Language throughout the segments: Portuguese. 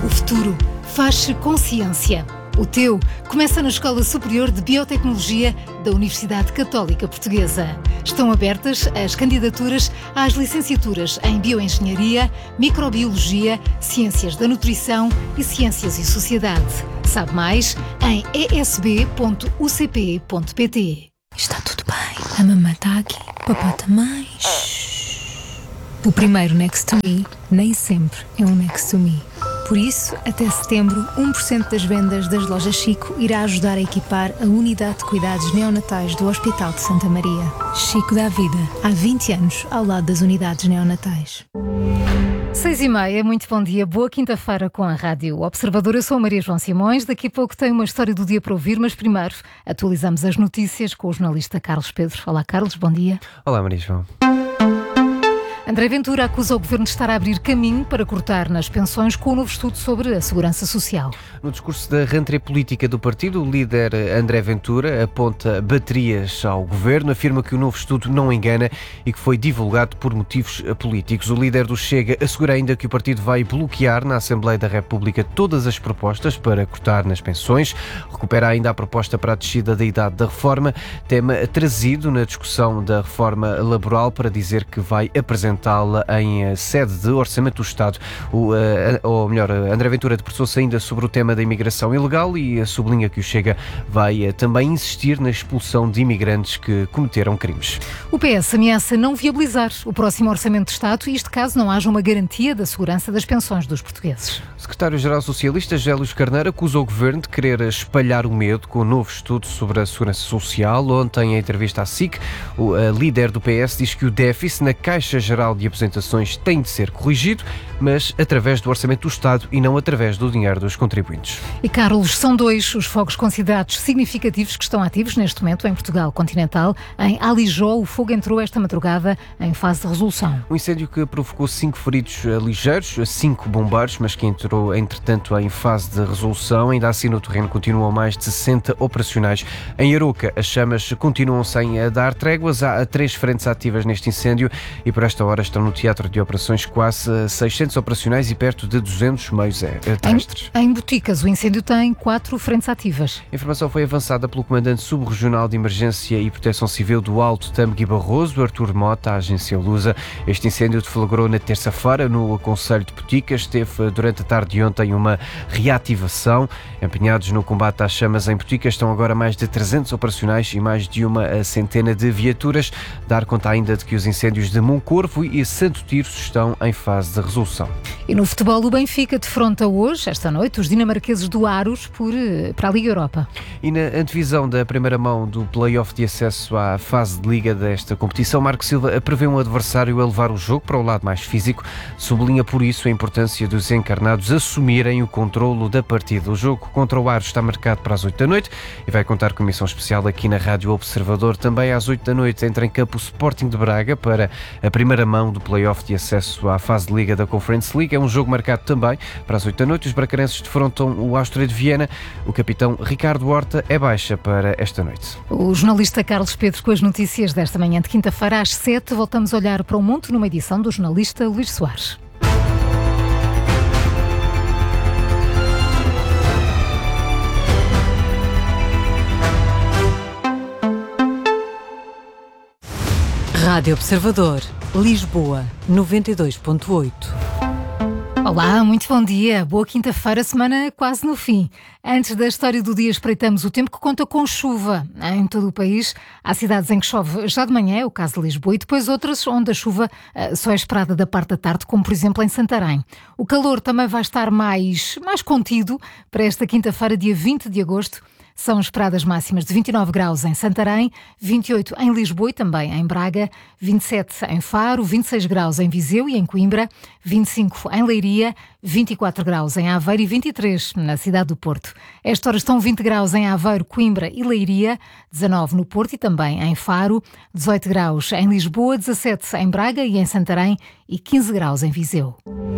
O futuro faz-se com ciência. O teu começa na Escola Superior de Biotecnologia da Universidade Católica Portuguesa. Estão abertas as candidaturas às licenciaturas em Bioengenharia, Microbiologia, Ciências da Nutrição e Ciências e Sociedade. Sabe mais em esb.ucp.pt. Está tudo bem. A mamãe está aqui, papá também. O primeiro Next to Me nem sempre é um Next to Me. Por isso, até setembro, 1% das vendas das lojas Chico irá ajudar a equipar a unidade de cuidados neonatais do Hospital de Santa Maria. Chico dá vida, há 20 anos, ao lado das unidades neonatais. 6h30, muito bom dia, boa quinta-feira com a Rádio Observador. Eu sou a Maria João Simões, daqui a pouco tenho uma história do dia para ouvir, mas primeiro atualizamos as notícias com o jornalista Carlos Pedro. Olá Carlos, bom dia. Olá Maria João. André Ventura acusa o Governo de estar a abrir caminho para cortar nas pensões com o novo estudo sobre a segurança social. No discurso da rentrée política do partido, o líder André Ventura aponta baterias ao Governo, afirma que o novo estudo não engana e que foi divulgado por motivos políticos. O líder do Chega assegura ainda que o partido vai bloquear na Assembleia da República todas as propostas para cortar nas pensões. Recupera ainda a proposta para a descida da idade da reforma, tema trazido na discussão da reforma laboral, para dizer que vai apresentá-la em sede de Orçamento do Estado. André Ventura debruçou-se ainda sobre o tema da imigração ilegal e sublinha que o Chega vai também insistir na expulsão de imigrantes que cometeram crimes. O PS ameaça não viabilizar o próximo Orçamento de Estado, isto caso não haja uma garantia da segurança das pensões dos portugueses. O secretário-geral socialista, José Luís Carneiro, acusou o Governo de querer espalhar o medo com o novo estudo sobre a segurança social. Ontem, em entrevista à SIC, o líder do PS diz que o déficit na Caixa Geral de Aposentações tem de ser corrigido, mas através do Orçamento do Estado e não através do dinheiro dos contribuintes. E Carlos, são 2 os fogos considerados significativos que estão ativos neste momento em Portugal continental. Em Alijó, o fogo entrou esta madrugada em fase de resolução. Um incêndio que provocou 5 feridos ligeiros, 5 bombeiros, mas que entrou, entretanto, em fase de resolução. Ainda assim, no terreno continuam mais de 60 operacionais. Em Aroca, as chamas continuam sem dar tréguas. Há 3 frentes ativas neste incêndio e por esta hora estão no teatro de operações quase 600 operacionais e perto de 200 meios terrestres. Em Boticas, o incêndio tem 4 frentes ativas. A informação foi avançada pelo comandante subregional de Emergência e Proteção Civil do Alto Tâmega e Barroso, Artur Mota, à agência Lusa. Este incêndio deflagrou na terça-feira no concelho de Boticas. Teve durante a tarde de ontem uma reativação. Empenhados no combate às chamas em Boticas estão agora mais de 300 operacionais e mais de uma centena de viaturas. Dar conta ainda de que os incêndios de Moncorvo e Santo Tirso estão em fase de resolução. E no futebol, o Benfica defronta hoje, esta noite, os dinamarqueses do Aros para a Liga Europa. E na antevisão da primeira mão do play-off de acesso à fase de Liga desta competição, Marco Silva prevê um adversário a levar o jogo para o lado mais físico. Sublinha por isso a importância dos encarnados assumirem o controlo da partida. O jogo contra o Aros está marcado para as 8 da noite e vai contar com emissão especial aqui na Rádio Observador. Também às 8 da noite entra em campo o Sporting de Braga para a primeira mão do play-off de acesso à fase de Liga da Conference League. É um jogo marcado também para as 8 da noite. Os bracarenses defrontam o Áustria de Viena. O capitão Ricardo Horta é baixa para esta noite. O jornalista Carlos Pedro com as notícias desta manhã de quinta-feira às 7. Voltamos a olhar para o mundo numa edição do jornalista Luís Soares. Rádio Observador, Lisboa, 92.8. Olá, muito bom dia. Boa quinta-feira, semana quase no fim. Antes da história do dia, espreitamos o tempo que conta com chuva em todo o país. Há cidades em que chove já de manhã, é o caso de Lisboa, e depois outras onde a chuva só é esperada da parte da tarde, como por exemplo em Santarém. O calor também vai estar mais contido para esta quinta-feira, dia 20 de agosto. São esperadas máximas de 29 graus em Santarém, 28 em Lisboa e também em Braga, 27 em Faro, 26 graus em Viseu e em Coimbra, 25 em Leiria, 24 graus em Aveiro e 23 na cidade do Porto. Esta hora estão 20 graus em Aveiro, Coimbra e Leiria, 19 no Porto e também em Faro, 18 graus em Lisboa, 17 em Braga e em Santarém e 15 graus em Viseu.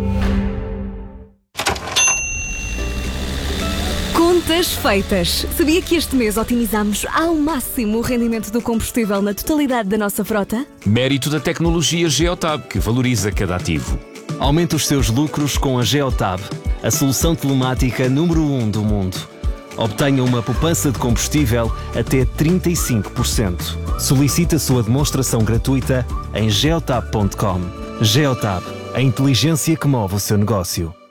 Contas feitas. Sabia que este mês otimizamos ao máximo o rendimento do combustível na totalidade da nossa frota? Mérito da tecnologia Geotab, que valoriza cada ativo. Aumente os seus lucros com a Geotab. a solução telemática número 1 do mundo. Obtenha uma poupança de combustível até 35%. Solicite a sua demonstração gratuita em geotab.com. Geotab, a inteligência que move o seu negócio.